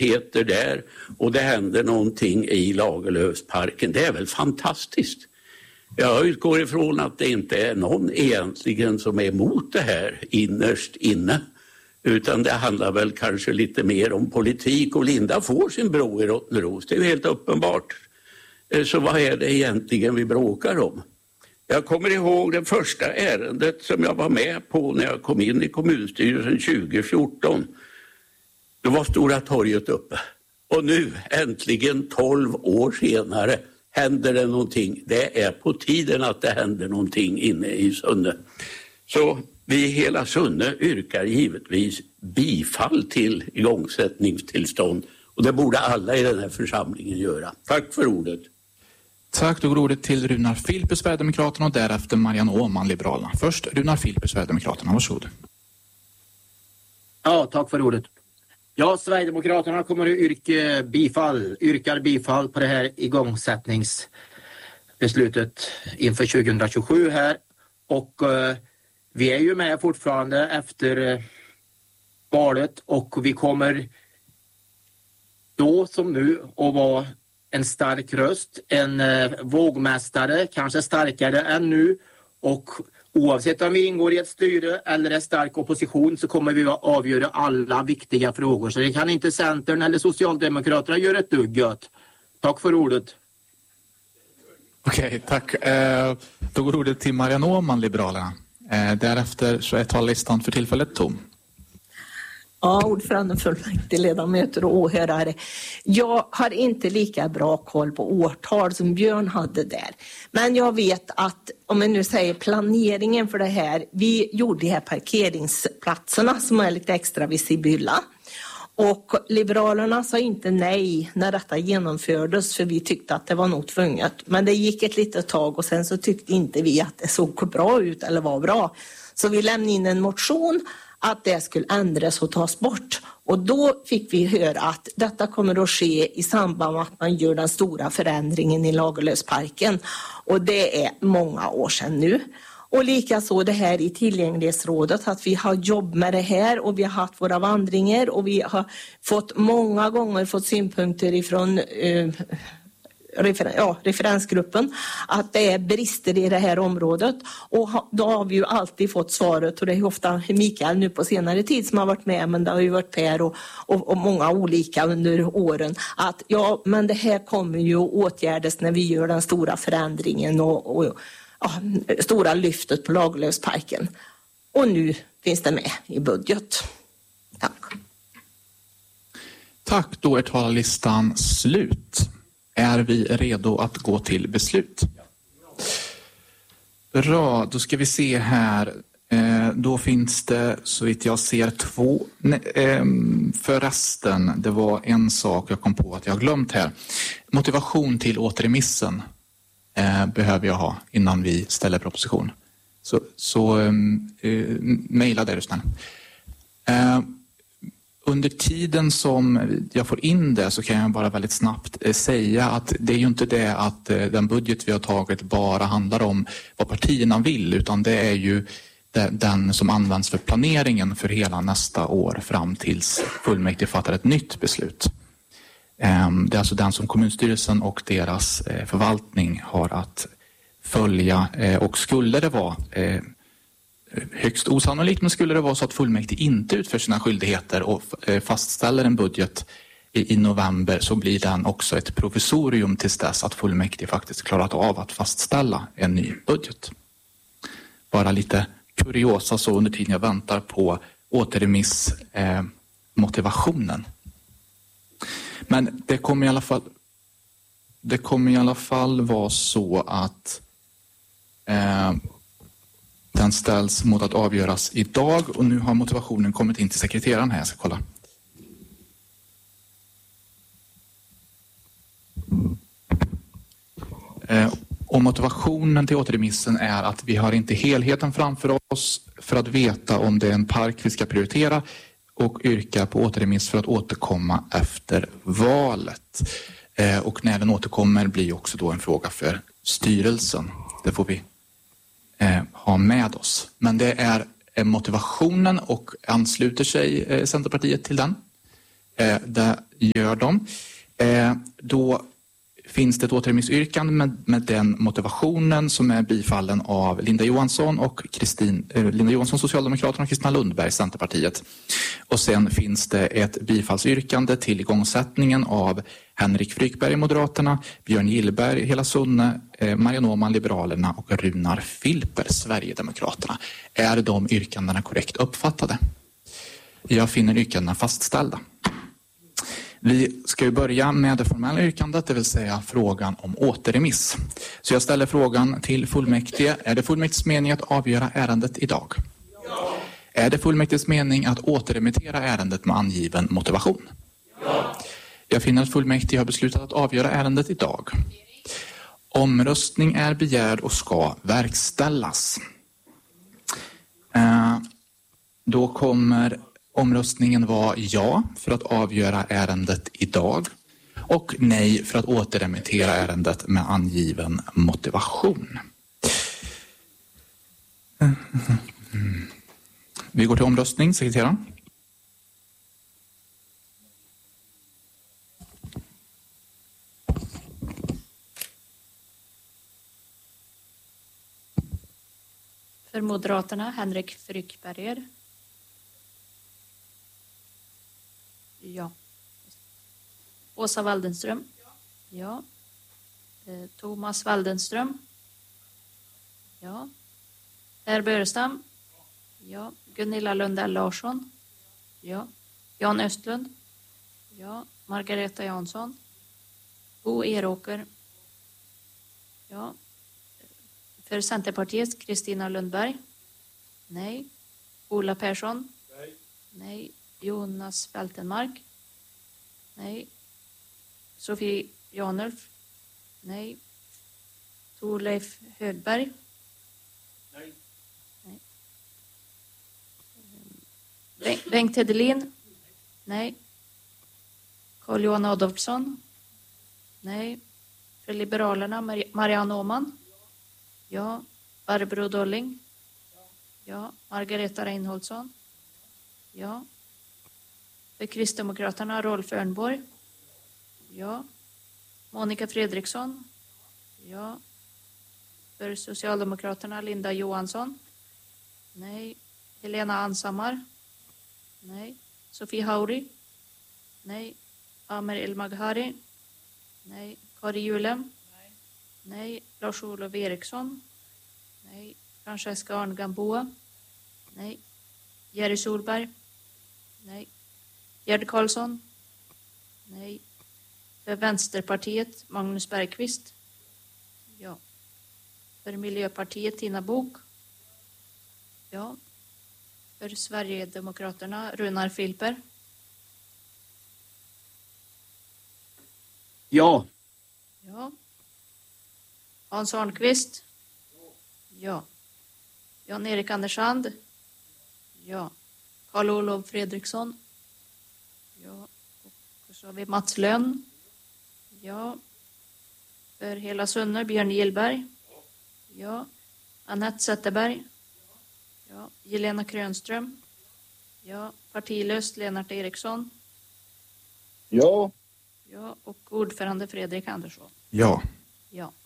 aktiviteter där och det händer någonting i Lagerlöfsparken. Det är väl fantastiskt. Jag utgår ifrån att det inte är någon egentligen som är emot det här innerst inne. Utan det handlar väl kanske lite mer om politik, och Linda får sin bro i Rottneros. Det är helt uppenbart. Så vad är det egentligen vi bråkar om? Jag kommer ihåg det första ärendet som jag var med på när jag kom in i kommunstyrelsen 2014. Då var Stora torget uppe. Och nu, äntligen 12 år senare, händer det någonting. Det är på tiden att det händer någonting inne i Sunne. Så vi i hela Sunne yrkar givetvis bifall till igångsättningstillstånd. Och det borde alla i den här församlingen göra. Tack för ordet. Tack, då går ordet till Runar Filper, Sverigedemokraterna, och därefter Marianne Åhman, Liberalerna. Först Runar Filper, Sverigedemokraterna. Varsågod. Ja, tack för ordet. Ja, Sverigedemokraterna kommer att yrkar bifall på det här igångsättningsbeslutet inför 2027 här. Och vi är ju med fortfarande efter valet, och vi kommer då som nu att vara en stark röst, en vågmästare, kanske starkare än nu, och oavsett om vi ingår i ett styre eller är stark opposition så kommer vi att avgöra alla viktiga frågor. Så det kan inte Centern eller Socialdemokraterna göra ett dugg gött. Tack för ordet. Okej, tack. Då går ordet till Marianne Åhman, Liberalerna. Därefter så är talarlistan för tillfället tom. Ja, ordförande, fullmäktige, ledamöter och åhörare. Jag har inte lika bra koll på årtal som Björn hade där. Men jag vet att, om jag nu säger planeringen för det här, vi gjorde de här parkeringsplatserna som är lite extra visibla. Och Liberalerna sa inte nej när detta genomfördes, för vi tyckte att det var nog tvunget. Men det gick ett litet tag och sen så tyckte inte vi att det såg bra ut eller var bra. Så vi lämnade in en motion att det skulle ändras och tas bort. Och då fick vi höra att detta kommer att ske i samband med att man gör den stora förändringen i Lagerlöfsparken. Och det är många år sedan nu. Och likaså det här i tillgänglighetsrådet, att vi har jobb med det här och vi har haft våra vandringar och vi har många gånger fått synpunkter ifrån referensgruppen att det är brister i det här området, och då har vi ju alltid fått svaret, och det är ofta Mikael nu på senare tid som har varit med, men det har ju varit Per och många olika under åren, att ja, men det här kommer ju åtgärdas när vi gör den stora förändringen och stora lyftet på Lagerlöfsparken, och nu finns det med i budget. Tack. Tack, då är talarlistan slut. Är vi redo att gå till beslut? Bra, då ska vi se här. Då finns det, så vitt jag ser, 2. Förresten, det var en sak jag kom på att jag har glömt här. Motivation till återremissen behöver jag ha innan vi ställer proposition. Så mejla där just nu. Under tiden som jag får in det så kan jag bara väldigt snabbt säga att det är ju inte det att den budget vi har tagit bara handlar om vad partierna vill, utan det är ju den som används för planeringen för hela nästa år fram tills fullmäktige fattar ett nytt beslut. Det är alltså den som kommunstyrelsen och deras förvaltning har att följa, och skulle det vara högst osannolikt, men skulle det vara så att fullmäktige inte utför sina skyldigheter och fastställer en budget i november, så blir den också ett provisorium tills dess att fullmäktige faktiskt klarat av att fastställa en ny budget. Bara lite kuriosa så under tiden jag väntar på återremissmotivationen. Men det kommer i alla fall vara så att den ställs mot att avgöras idag, och nu har motivationen kommit in till sekreteraren här. Jag ska kolla. Och motivationen till återremissen är att vi har inte helheten framför oss för att veta om det är en park vi ska prioritera, och yrka på återremiss för att återkomma efter valet. Och när den återkommer blir också då en fråga för styrelsen. Det får vi ha med oss. Men det är motivationen, och ansluter sig Centerpartiet till den? Det gör de. Då finns det ett återremissyrkande med den motivationen som är bifallen av Linda Johansson, Linda Johansson, Socialdemokraterna, och Kristina Lundberg, Centerpartiet. Och sen finns det ett bifallsyrkande till igångsättningen av Henrik Frykberg, Moderaterna, Björn Gillberg, Hela Sunne, Marianne Åhman, Liberalerna, och Runar Filper, Sverigedemokraterna. Är de yrkandena korrekt uppfattade? Jag finner yrkandena fastställda. Vi ska ju börja med det formella yrkandet, det vill säga frågan om återremiss. Så jag ställer frågan till fullmäktige. Är det fullmäktiges mening att avgöra ärendet idag? Ja. Är det fullmäktiges mening att återremittera ärendet med angiven motivation? Ja. Jag finner att fullmäktige har beslutat att avgöra ärendet idag. Omröstning är begärd och ska verkställas. Då kommer omröstningen vara ja för att avgöra ärendet idag och nej för att återremittera ärendet med angiven motivation. Vi går till omröstning, sekreteraren. För Moderaterna, Henrik Frykberger. Ja. Åsa Waldenström. Ja. Thomas Waldenström. Ja. Per Börestam. Ja. Gunilla Lundell Larsson. Ja. Jan Östlund. Ja. Margareta Jansson. Bo Eråker. Ja. För Centerpartiet, Kristina Lundberg. Nej. Ola Persson. Nej. Nej. Jonas Fältenmark. Nej. Sofie Janulf. Nej. Torleif Högberg. Nej. Nej. Bengt Hedelin. Nej. Carl-Johan Adolfsson. Nej. För Liberalerna, Marianne Åhman. Ja. Barbro Dolling. Ja. Margareta Reinholdsson. Ja. För Kristdemokraterna, Rolf Örnborg. Ja. Monica Fredriksson. Ja. För Socialdemokraterna, Linda Johansson. Nej. Helena Ansammar. Nej. Sofie Hauri. Nej. Amer El-Maghari. Nej. Kari Julem. Nej. Lars-Olof Eriksson. Nej. Francesca Arn-Gamboa. Nej. Jerry Solberg. Nej. Gerd Karlsson. Nej. För Vänsterpartiet, Magnus Bergqvist. Ja. För Miljöpartiet, Tina Bok. Ja. För Sverigedemokraterna, Runar Filper. Ja. Ja. Hans Arnqvist. Ja. Jan-Erik Andersand. Ja. Karl-Olof Fredriksson. Ja. Och så har vi Mats Lönn. Ja. För Hela Sunne, Björn Gillberg. Ja. Annette Zetterberg. Ja. Jelena Krönström. Ja. Partilöst Lennart Eriksson. Ja. Ja. Och ordförande Fredrik Andersson. Ja. Ja.